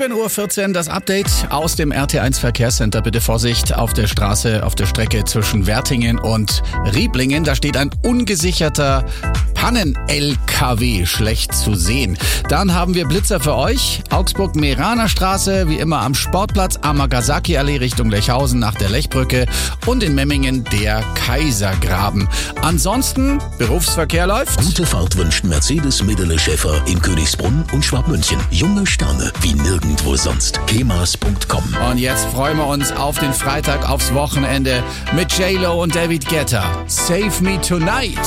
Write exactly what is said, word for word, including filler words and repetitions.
sieben Uhr vierzehn das Update aus dem R T eins Verkehrscenter. Bitte Vorsicht auf der Straße, auf der Strecke zwischen Wertingen und Rieblingen. Da steht ein ungesicherter Pannen-L K W schlecht zu sehen. Dann haben wir Blitzer für euch. Augsburg-Meraner Straße, wie immer am Sportplatz, Amagasaki-Allee Richtung Lechhausen nach der Lechbrücke und in Memmingen der Kaisergraben. Ansonsten, Berufsverkehr läuft. Gute Fahrt wünscht Mercedes Midele Schäfer in Königsbrunn und Schwabmünchen. Junge Sterne wie nirgendwo sonst. kemas punkt com. Und jetzt freuen wir uns auf den Freitag, aufs Wochenende mit J Lo und David Guetta. Save Me Tonight.